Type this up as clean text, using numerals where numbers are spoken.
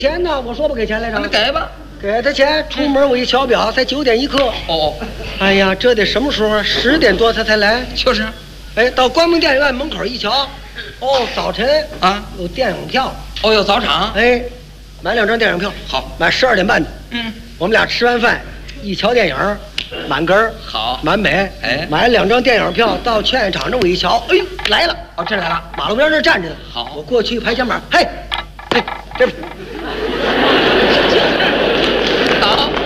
钱呢？我说不给钱来着。 那给吧。 给他钱，出门我一瞧表，才9点1刻。 哦， 哎呀，这得什么时候？10点多他才来。 就是。 哎，到光明电影院门口一瞧，哦，早晨啊， 有电影票。 哦，有早场。 哎，买2张电影票。 好， 买12点半的。 嗯， 我们俩吃完饭，一瞧电影，满根儿。 好， 满美。 哎， 买了2张电影票，到劝业场这我一瞧，哎呦，来了。 哦，这来了， 马路边这站着呢。 好， 我过去拍肩膀，嘿，嘿，这。 好。